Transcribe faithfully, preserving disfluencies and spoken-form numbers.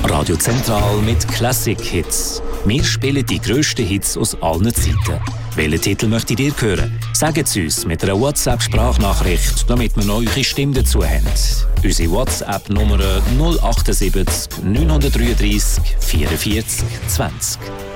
Radio Zentral mit Classic Hits. Wir spielen die grössten Hits aus allen Zeiten. Welchen Titel möchtet ihr hören? Sagt es uns mit einer WhatsApp-Sprachnachricht, damit wir noch eure Stimme dazu haben. Unsere WhatsApp-Nummer null sieben acht neun drei drei vierundvierzig zwanzig.